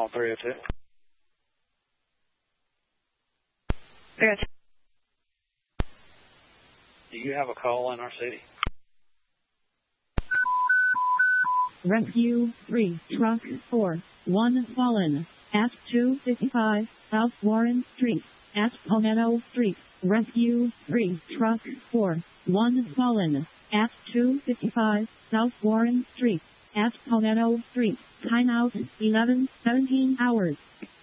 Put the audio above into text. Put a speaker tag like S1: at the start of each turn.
S1: on 302.
S2: 302.
S1: Do you have a call in our city?
S3: Rescue 3, Truck 4, 1 fallen, at 255 South Warren Street, at Palmetto Street. Rescue 3, Truck 4, 1 fallen, at 255 South Warren Street, at Palmetto Street. Timeout 11:17 hours.